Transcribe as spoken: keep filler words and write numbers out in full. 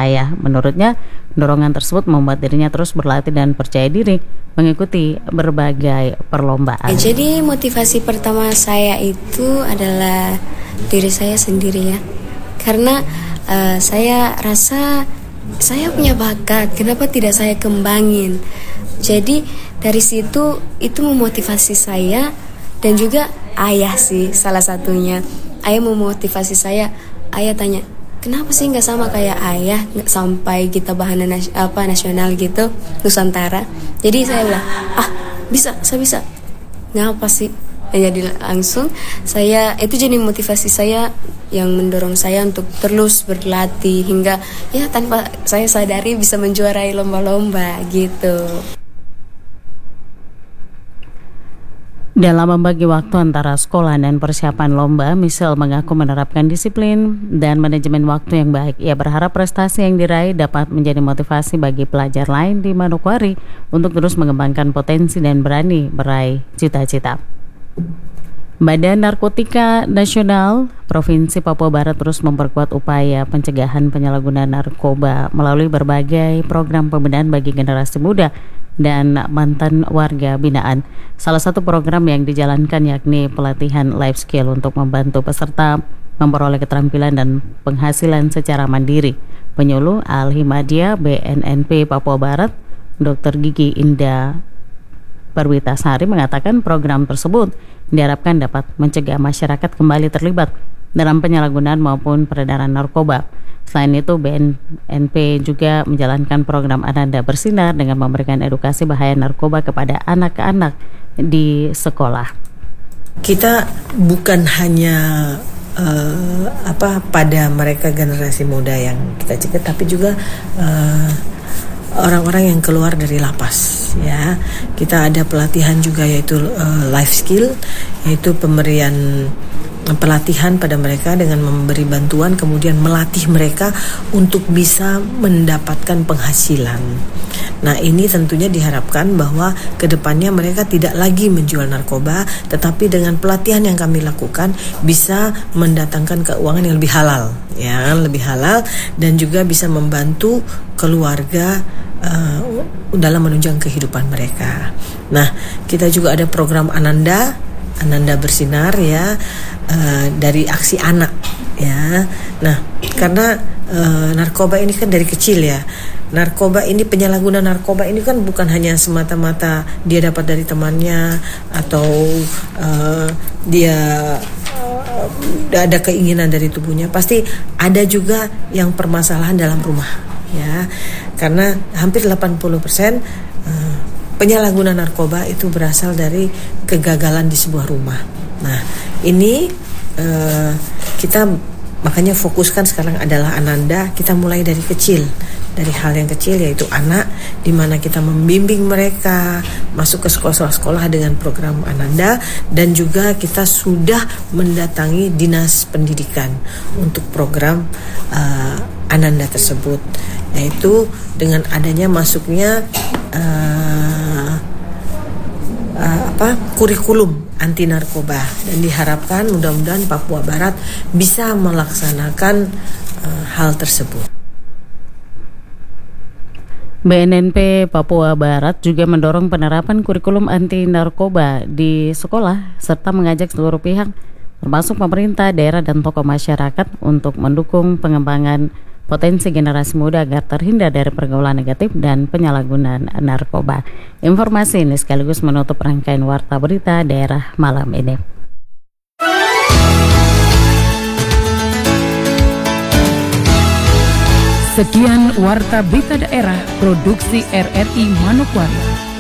ayah. Menurutnya, dorongan tersebut membuat dirinya terus berlatih dan percaya diri mengikuti berbagai perlombaan. Jadi motivasi pertama saya itu adalah diri saya sendiri ya. Karena uh, saya rasa saya punya bakat, kenapa tidak saya kembangin? Jadi dari situ itu memotivasi saya, dan juga ayah sih salah satunya. Ayah memotivasi saya. Ayah tanya, kenapa sih nggak sama kayak ayah, nggak sampai kita bahan nas- apa nasional gitu, Nusantara. Jadi saya bilang, ah bisa, saya bisa. Ngapa sih? Jadi langsung saya, itu jadi motivasi saya yang mendorong saya untuk terus berlatih hingga ya tanpa saya sadari bisa menjuarai lomba-lomba gitu. Dalam membagi waktu antara sekolah dan persiapan lomba, Michelle mengaku menerapkan disiplin dan manajemen waktu yang baik. Ia berharap prestasi yang diraih dapat menjadi motivasi bagi pelajar lain di Manokwari untuk terus mengembangkan potensi dan berani meraih cita-cita. Badan Narkotika Nasional Provinsi Papua Barat terus memperkuat upaya pencegahan penyalahgunaan narkoba melalui berbagai program pembinaan bagi generasi muda dan mantan warga binaan. Salah satu program yang dijalankan yakni pelatihan life skill untuk membantu peserta memperoleh keterampilan dan penghasilan secara mandiri. Penyuluh Al-Himadiyah B N N P Papua Barat, Dokter Gigi Indah Perwitasari mengatakan program tersebut diharapkan dapat mencegah masyarakat kembali terlibat dalam penyalahgunaan maupun peredaran narkoba. Selain itu, B N N P juga menjalankan program Ananda Bersinar dengan memberikan edukasi bahaya narkoba kepada anak-anak di sekolah. Kita bukan hanya uh, apa pada mereka generasi muda yang kita cegah, tapi juga uh, orang-orang yang keluar dari lapas ya. Kita ada pelatihan juga yaitu uh, life skill, yaitu pemberian pelatihan pada mereka dengan memberi bantuan, kemudian melatih mereka untuk bisa mendapatkan penghasilan. Nah, ini tentunya diharapkan bahwa kedepannya mereka tidak lagi menjual narkoba, tetapi dengan pelatihan yang kami lakukan bisa mendatangkan keuangan yang lebih halal, ya, lebih halal, dan juga bisa membantu keluarga uh, dalam menunjang kehidupan mereka. Nah, kita juga ada program Ananda Ananda Bersinar ya, uh, dari aksi anak ya. Nah, karena uh, narkoba ini kan dari kecil ya. Narkoba ini, penyalahguna narkoba ini kan bukan hanya semata-mata dia dapat dari temannya atau uh, dia uh, ada keinginan dari tubuhnya. Pasti ada juga yang permasalahan dalam rumah ya. Karena hampir delapan puluh persen uh, penyalahguna narkoba itu berasal dari kegagalan di sebuah rumah. Nah, ini uh, kita makanya fokuskan sekarang adalah Ananda. Kita mulai dari kecil, dari hal yang kecil yaitu anak, di mana kita membimbing mereka masuk ke sekolah-sekolah dengan program Ananda, dan juga kita sudah mendatangi dinas pendidikan untuk program uh, Ananda tersebut, yaitu dengan adanya masuknya uh, uh, apa kurikulum anti narkoba, dan diharapkan mudah-mudahan Papua Barat bisa melaksanakan uh, hal tersebut. B N N P Papua Barat juga mendorong penerapan kurikulum anti narkoba di sekolah serta mengajak seluruh pihak termasuk pemerintah, daerah dan tokoh masyarakat untuk mendukung pengembangan potensi generasi muda agar terhindar dari pergaulan negatif dan penyalahgunaan narkoba. Informasi ini sekaligus menutup rangkaian Warta Berita Daerah malam ini. Sekian Warta Berita Daerah Produksi R R I Manokwari.